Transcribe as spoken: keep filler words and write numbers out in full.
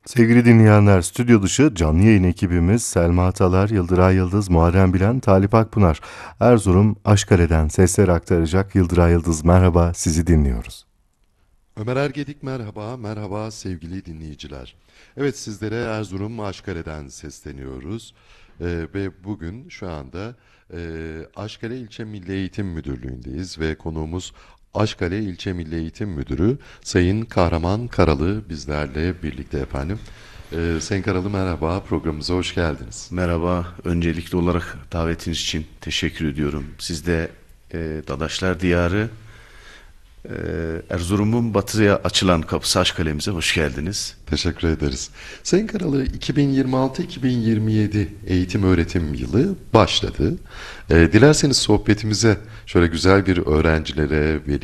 Sevgili dinleyenler, stüdyo dışı canlı yayın ekibimiz Selma Atalar, Yıldıray Yıldız, Muharrem Bilen, Talip Akpınar, Erzurum, Aşkale'den sesler aktaracak. Yıldıray Yıldız merhaba, sizi dinliyoruz. Ömer Ergedik merhaba, merhaba sevgili dinleyiciler. Evet sizlere Erzurum Aşkale'den sesleniyoruz. Ee, ve bugün şu anda e, Aşkale İlçe Milli Eğitim Müdürlüğü'ndeyiz ve konuğumuz Aşkale İlçe Milli Eğitim Müdürü Sayın Kahraman Karalı bizlerle birlikte efendim. Ee, Sayın Karalı merhaba, programımıza hoş geldiniz. Merhaba, öncelikli olarak davetiniz için teşekkür ediyorum. Siz de e, Dadaşlar Diyarı, e, Erzurum'un batıya açılan kapısı Aşkale'mize hoş geldiniz. Teşekkür ederiz. Sayın Karalı, iki bin yirmi altı iki bin yirmi yedi eğitim öğretim yılı başladı. Ee, dilerseniz sohbetimize şöyle güzel bir öğrencilere,